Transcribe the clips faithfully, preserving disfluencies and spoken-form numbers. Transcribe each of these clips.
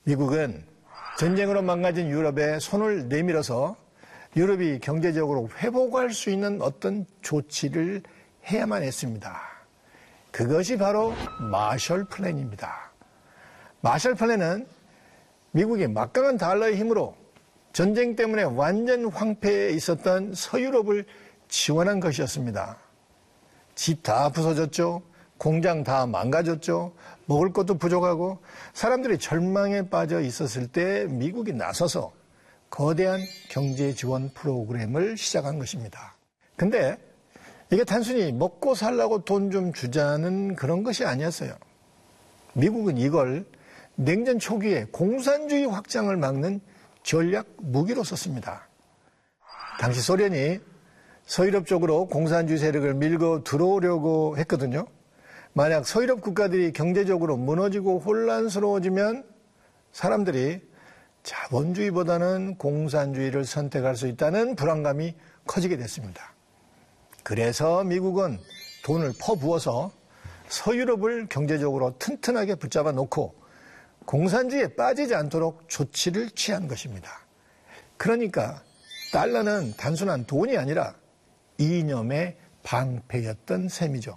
미국은 전쟁으로 망가진 유럽에 손을 내밀어서 유럽이 경제적으로 회복할 수 있는 어떤 조치를 해야만 했습니다. 그것이 바로 마셜 플랜입니다. 마셜 플랜은 미국이 막강한 달러의 힘으로 전쟁 때문에 완전 황폐해 있었던 서유럽을 지원한 것이었습니다. 집 다 부서졌죠. 공장 다 망가졌죠. 먹을 것도 부족하고 사람들이 절망에 빠져 있었을 때 미국이 나서서 거대한 경제 지원 프로그램을 시작한 것입니다. 근데 이게 단순히 먹고 살라고 돈 좀 주자는 그런 것이 아니었어요. 미국은 이걸 냉전 초기에 공산주의 확장을 막는 전략 무기로 썼습니다. 당시 소련이 서유럽 쪽으로 공산주의 세력을 밀고 들어오려고 했거든요. 만약 서유럽 국가들이 경제적으로 무너지고 혼란스러워지면 사람들이 자본주의보다는 공산주의를 선택할 수 있다는 불안감이 커지게 됐습니다. 그래서 미국은 돈을 퍼부어서 서유럽을 경제적으로 튼튼하게 붙잡아 놓고 공산주의에 빠지지 않도록 조치를 취한 것입니다. 그러니까 달러는 단순한 돈이 아니라 이념의 방패였던 셈이죠.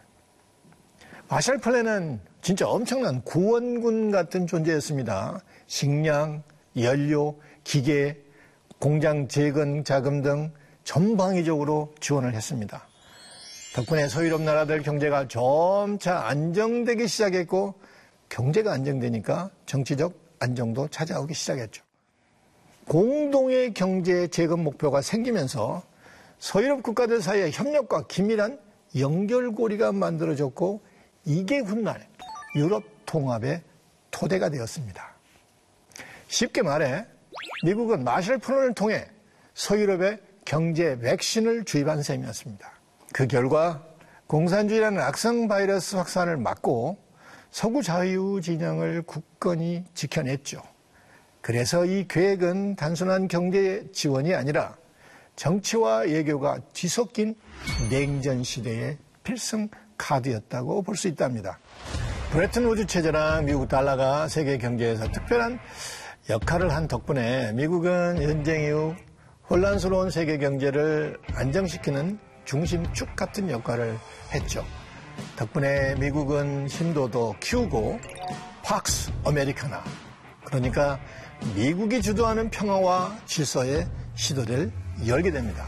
마셜 플랜은 진짜 엄청난 구원군 같은 존재였습니다. 식량, 연료, 기계, 공장 재건 자금 등 전방위적으로 지원을 했습니다. 덕분에 서유럽 나라들 경제가 점차 안정되기 시작했고 경제가 안정되니까 정치적 안정도 찾아오기 시작했죠. 공동의 경제 재건 목표가 생기면서 서유럽 국가들 사이의 협력과 긴밀한 연결고리가 만들어졌고 이게 훗날 유럽 통합의 토대가 되었습니다. 쉽게 말해 미국은 마셜 플랜을 통해 서유럽에 경제 백신을 주입한 셈이었습니다. 그 결과 공산주의라는 악성 바이러스 확산을 막고 서구 자유 진영을 굳건히 지켜냈죠. 그래서 이 계획은 단순한 경제 지원이 아니라 정치와 외교가 뒤섞인 냉전 시대의 필승 카드였다고 볼 수 있답니다. 브레튼 우드 체제랑 미국 달러가 세계 경제에서 특별한 역할을 한 덕분에 미국은 전쟁 이후 혼란스러운 세계 경제를 안정시키는 중심축 같은 역할을 했죠. 덕분에 미국은 힘도 더 키우고 팍스 아메리카나, 그러니까 미국이 주도하는 평화와 질서의 시도를 열게 됩니다.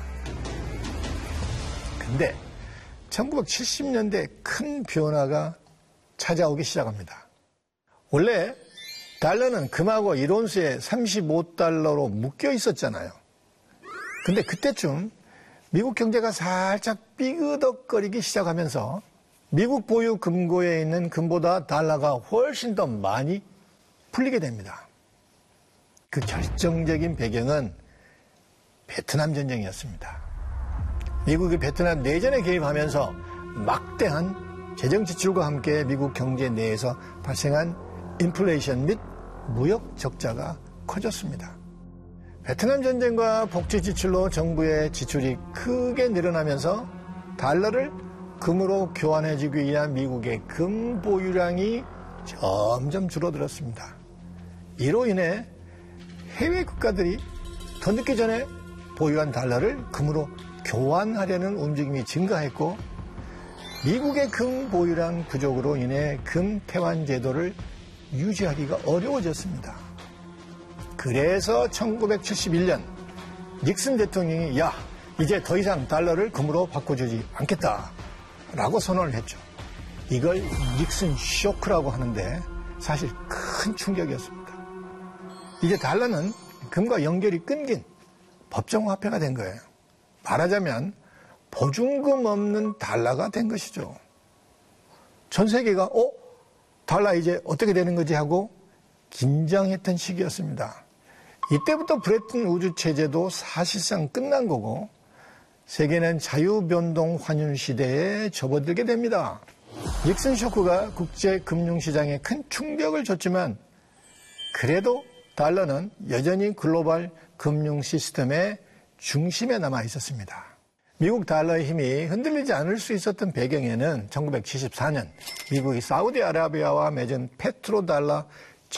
근데 천구백칠십 년대 큰 변화가 찾아오기 시작합니다. 원래 달러는 금하고 일 온스에 삼십오 달러로 묶여 있었잖아요. 근데 그때쯤 미국 경제가 살짝 삐그덕거리기 시작하면서 미국 보유 금고에 있는 금보다 달러가 훨씬 더 많이 풀리게 됩니다. 그 결정적인 배경은 베트남 전쟁이었습니다. 미국이 베트남 내전에 개입하면서 막대한 재정 지출과 함께 미국 경제 내에서 발생한 인플레이션 및 무역 적자가 커졌습니다. 베트남 전쟁과 복지 지출로 정부의 지출이 크게 늘어나면서 달러를 금으로 교환해주기 위한 미국의 금 보유량이 점점 줄어들었습니다. 이로 인해 해외 국가들이 더 늦기 전에 보유한 달러를 금으로 교환하려는 움직임이 증가했고 미국의 금 보유량 부족으로 인해 금 태환 제도를 유지하기가 어려워졌습니다. 그래서 천구백칠십일 년 닉슨 대통령이 야 이제 더 이상 달러를 금으로 바꿔주지 않겠다라고 선언을 했죠. 이걸 닉슨 쇼크라고 하는데 사실 큰 충격이었습니다. 이제 달러는 금과 연결이 끊긴 법정화폐가 된 거예요. 말하자면 보증금 없는 달러가 된 것이죠. 전 세계가 어? 달러 이제 어떻게 되는 거지 하고 긴장했던 시기였습니다. 이때부터 브레튼 우드 체제도 사실상 끝난 거고 세계는 자유변동 환율 시대에 접어들게 됩니다. 닉슨 쇼크가 국제 금융시장에 큰 충격을 줬지만 그래도 달러는 여전히 글로벌 금융 시스템의 중심에 남아 있었습니다. 미국 달러의 힘이 흔들리지 않을 수 있었던 배경에는 천구백칠십사 년 미국이 사우디아라비아와 맺은 페트로달러